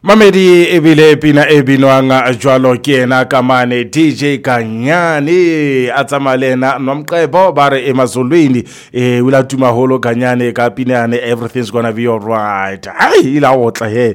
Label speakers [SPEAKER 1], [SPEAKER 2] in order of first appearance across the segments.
[SPEAKER 1] Mamedi ebile pina ebinwanga jwalo ke ena kamane DJ Kanyane atsamalena nomqebo bare emazulwini wila tumaholo Kanyane ka pinane everything's gonna be all right. Hayi ila wotla he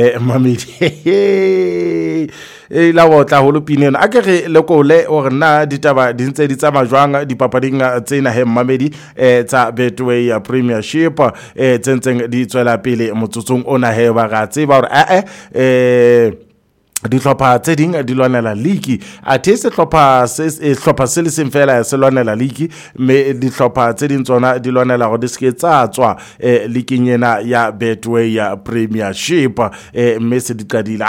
[SPEAKER 1] Mamedi la wotla holo pinena akere lekole o rena ditaba di ntse di tsama jwanga dipapading tsena he Mamedi tsa Betway ya Premiership tsentseng di tswela pele motsotsong ona he ba ga tseba hore dihlopha tse ding di lwanela league athe se hlopha se le seng fela se lwanela league me dihlopha tse ding tsona di lwanela go diske tsa tswa league nyena ya Betway ya Premiership me se di qadile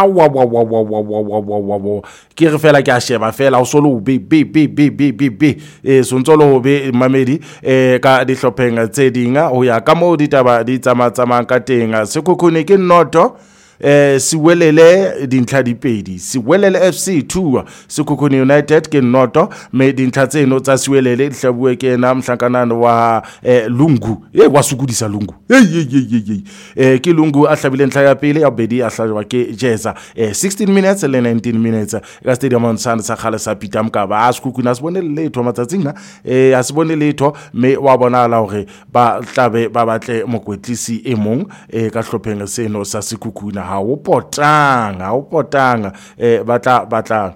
[SPEAKER 1] wa ke re fela ke a sheba fela o solo be so ntsolo be Mamedi ka dihlopheng tse dinga ho ya ka mo ditaba di tsamang ka teng Sekhukhune ke noto Siwelele dintlha dipedi Siwelele FC 2 Sekhukhune United ke noto me dintlha tseno tsa Siwelele dihlabue ke na mhlakanano wa Lungu wa sukudisa Lungu ke Lungu a hlabile ntlha ya pele ya bedi a hlajwa ke Jeza 16 minutes le 19 minutes ka stadium on Sun sa khale sa Peter Mkaba a Sekhukhune a sibone letho matsatsing na a sibone letho me wa bona la hore ba tlabe ba batle mokwetlisi e mong ka hlopheng seno sa Sekhukhune ha o potang batla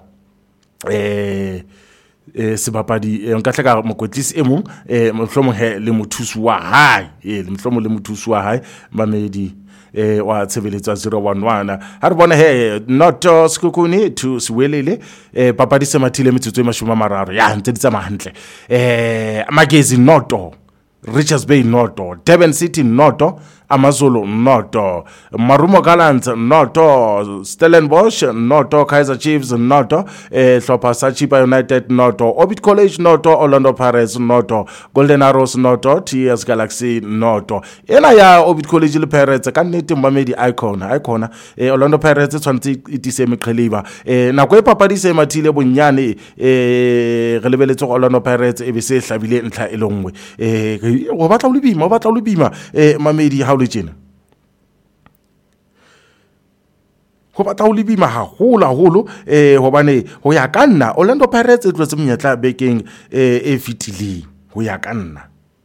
[SPEAKER 1] sebapadi nka tleka mokwetlisi e mong mohlomong he le mothusi wa hae mohlomong le mothusi wa hae Mamedi wa tshebeletso 011 ha re bona he not Sekhukhune to Siwelele papadi se mathile metsotso e 30 ya ntse di tsama hantle Magezi noto Richards Bay noto Durban City noto Amazulu noto Marumo Gallants noto Stellenbosch noto Kaizer Chiefs noto Hlopha sa Chipa United noto Orbit College noto Orlando Pirates noto Golden Arrows noto TS Galaxy noto ena ya Orbit College le Pirates ka nnete Mamedi icon Orlando Pirates tshwantse itise meqheliba nako e papadi se mathile bonyane re lebeletse Orlando Pirates e be se hlabile ntlha e lengwe o batla o le bima Mamedi le tjena go batla o lebima haholo hobane ho ya ka nna Orlando Pirates e tlotse monyetla bekeng e fitileng ho ya ka nna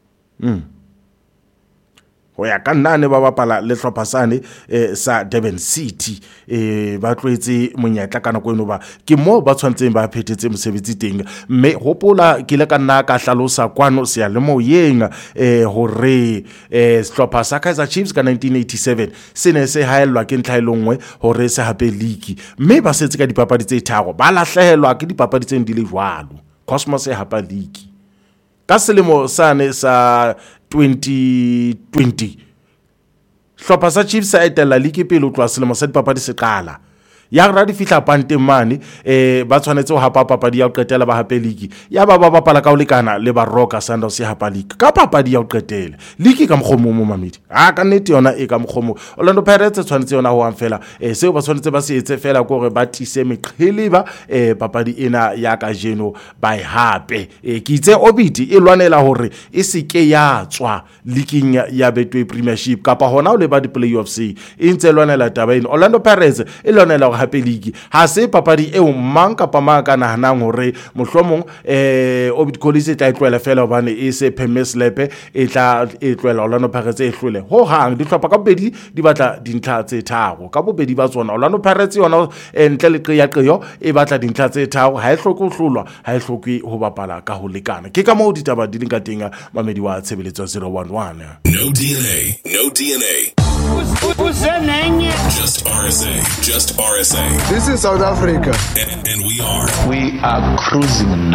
[SPEAKER 1] ho ya ka nna ne ba bapala le hlopha sane sa Durban City ba tlwetse monyetla kana go eno ba ke mo ba tshwantseng ba phethetse mosebetsi teng mme hopola ke le ka nna ka hlalosa kwano se ya le moyeng hore hlopha sa Kaizer Chiefs ka 1987 sene se haelwa ke ntlha elongwe hore se hape league mme ba setse ka dipapadi tse tharo ba lahlehelwa ke dipapadi tse di le jwalo Cosmos e hapa league ka selemo sane sa 2020 hlopha sa Chiefs sa etela league pele o tloa selemo sa dipapadi se qala ya ra di fihla pante mane ba tshwanetse ho hapa papadi ya o qetela ba hape league ya ba bapala ka o lekana le ba Roka Sundowns ya hapa league ka papadi ya o qetela league ka mkgomo mo Mamedi ka nnete yona e ka mkgomo Orlando Pirates tshwanetse yona ho amfela seo ba tshwanetse ba se etse fela gore ba tise meqheliba papadi ena ya ka jeno ba hape ke itse Orbit e lwanela hore e se ke ya tswa leaguing ya Betway Premiership kapa hona o le ba di playoffs e ntse lwanela taba eno Orlando Pirates e lwanela hape league ha se papadi eo mang kapa mang ka nahanang hore mohlomong Orbit College tla itlwela fela hobane e se Pemes Lepe e tla itlwela Orlando Pirates e hlole ho hang di hlopha ka bobedi di batla dintlha tse tharo ka bobedi ba tsona Orlando Pirates yona ntle le qeyo e batla dintlha tse tharo ha e hloke ho hlolwa ha e hloke ho bapala ka ho lekana ke ka mo ditaba di leng ka teng Mamedi wa tshebeletso 011
[SPEAKER 2] No DNA Who's just RSA
[SPEAKER 3] This is South Africa
[SPEAKER 2] and we are cruising